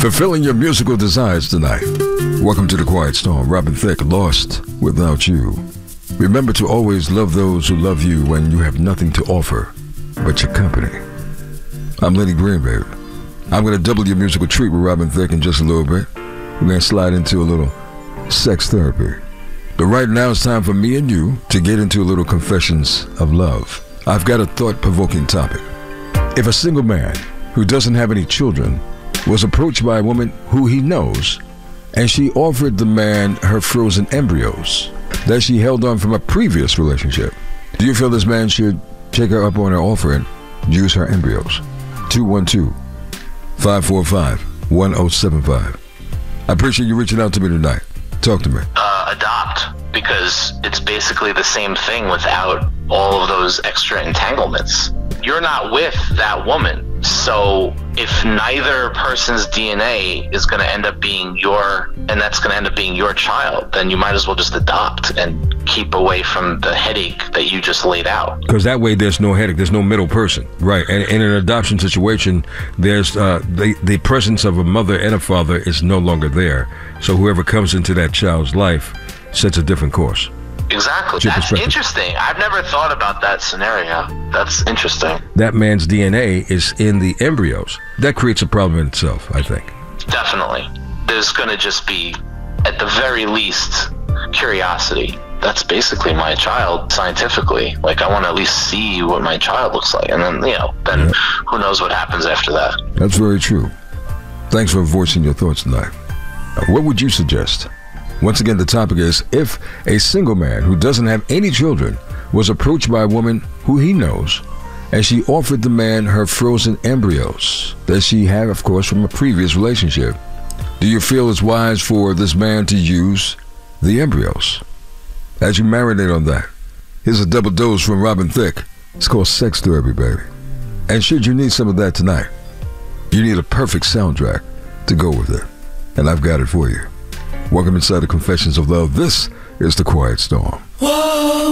fulfilling your musical desires tonight. Welcome to the Quiet Storm. Robin Thicke, Lost Without You. Remember to always love those who love you when you have nothing to offer but your company. I'm Lenny Green, baby. I'm going to double your musical treat with Robin Thicke in just a little bit. We're going to slide into a little sex therapy. But right now it's time for me and you to get into a little confessions of love. I've got a thought-provoking topic. If a single man who doesn't have any children was approached by a woman who he knows, and she offered the man her frozen embryos that she held on from a previous relationship, do you feel this man should take her up on her offer and use her embryos? 212-545-1075. I appreciate you reaching out to me tonight. Talk to me. Adopt, because it's basically the same thing without all of those extra entanglements. You're not with that woman. So if neither person's DNA is going to end up being that's going to end up being your child, then you might as well just adopt and keep away from the headache that you just laid out. Because that way there's no headache, there's no middle person. Right. And in an adoption situation, there's the presence of a mother and a father is no longer there. So whoever comes into that child's life sets a different course. Exactly. That's interesting. I've never thought about that scenario. That's interesting. That man's DNA is in the embryos. That creates a problem in itself, I think. Definitely. There's going to just be, at the very least, curiosity. That's basically my child scientifically. Like, I want to at least see what my child looks like. And then, who knows what happens after that. That's very true. Thanks for voicing your thoughts tonight. What would you suggest? Once again, the topic is, if a single man who doesn't have any children was approached by a woman who he knows, and she offered the man her frozen embryos that she had, of course, from a previous relationship, do you feel it's wise for this man to use the embryos? As you marinate on that, here's a double dose from Robin Thicke. It's called Sex Therapy, baby. And should you need some of that tonight, you need a perfect soundtrack to go with it. And I've got it for you. Welcome inside the Confessions of Love. This is the Quiet Storm. Whoa.